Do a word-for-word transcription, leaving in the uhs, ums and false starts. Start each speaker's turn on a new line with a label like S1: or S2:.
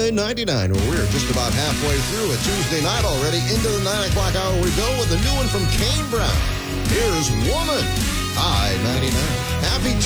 S1: I ninety-nine. Well, we're just about halfway through a Tuesday night already into the nine o'clock hour. We go with a new one from Kane Brown. Here's Woman, I ninety-nine. Happy